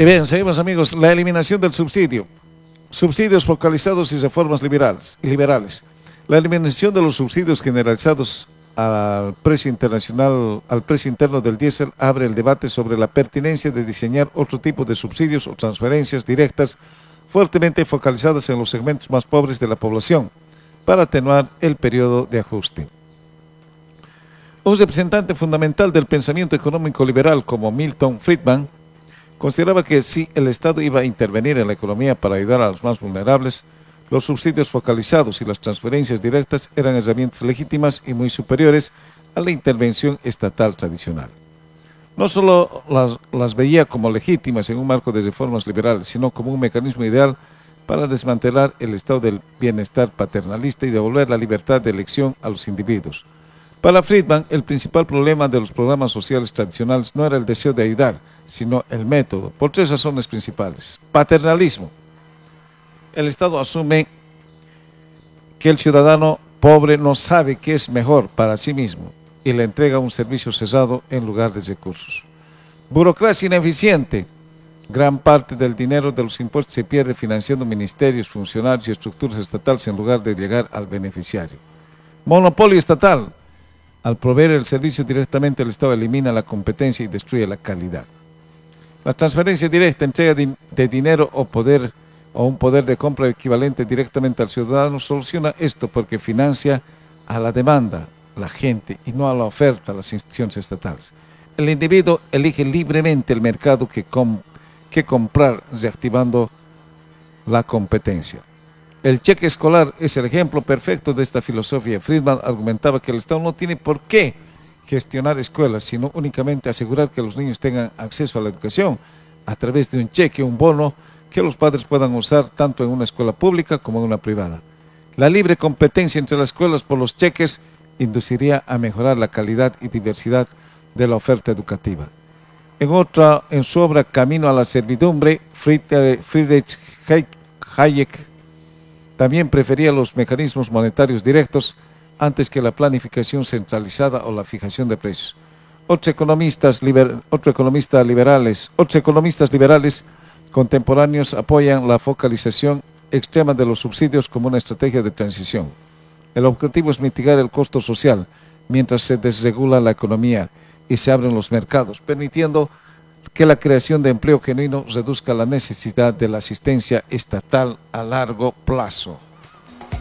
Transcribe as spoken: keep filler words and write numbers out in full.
Y bien, seguimos amigos, la eliminación del subsidio, subsidios focalizados y reformas liberales, liberales. La eliminación de los subsidios generalizados al precio internacional, al precio interno del diésel abre el debate sobre la pertinencia de diseñar otro tipo de subsidios o transferencias directas fuertemente focalizadas en los segmentos más pobres de la población para atenuar el periodo de ajuste. Un representante fundamental del pensamiento económico liberal como Milton Friedman consideraba que si el Estado iba a intervenir en la economía para ayudar a los más vulnerables, los subsidios focalizados y las transferencias directas eran herramientas legítimas y muy superiores a la intervención estatal tradicional. No solo las, las veía como legítimas en un marco de reformas liberales, sino como un mecanismo ideal para desmantelar el estado del bienestar paternalista y devolver la libertad de elección a los individuos. Para Friedman, el principal problema de los programas sociales tradicionales no era el deseo de ayudar, sino el método, por tres razones principales. Paternalismo. El Estado asume que el ciudadano pobre no sabe qué es mejor para sí mismo y le entrega un servicio cerrado en lugar de recursos. Burocracia ineficiente. Gran parte del dinero de los impuestos se pierde financiando ministerios, funcionarios y estructuras estatales en lugar de llegar al beneficiario. Monopolio estatal. Al proveer el servicio directamente, el Estado elimina la competencia y destruye la calidad. La transferencia directa, entrega de, de dinero o poder o un poder de compra equivalente directamente al ciudadano soluciona esto porque financia a la demanda, la gente, y no a la oferta, las instituciones estatales. El individuo elige libremente el mercado que, com, que comprar, reactivando la competencia. El cheque escolar es el ejemplo perfecto de esta filosofía. Friedman argumentaba que el Estado no tiene por qué gestionar escuelas, sino únicamente asegurar que los niños tengan acceso a la educación a través de un cheque, un bono, que los padres puedan usar tanto en una escuela pública como en una privada. La libre competencia entre las escuelas por los cheques induciría a mejorar la calidad y diversidad de la oferta educativa. En otra, en su obra Camino a la servidumbre, Friedrich Hayek también prefería los mecanismos monetarios directos antes que la planificación centralizada o la fijación de precios. Otros economistas, liber, otro economista liberales, otros economistas liberales contemporáneos apoyan la focalización extrema de los subsidios como una estrategia de transición. El objetivo es mitigar el costo social mientras se desregula la economía y se abren los mercados, permitiendo que la creación de empleo genuino reduzca la necesidad de la asistencia estatal a largo plazo.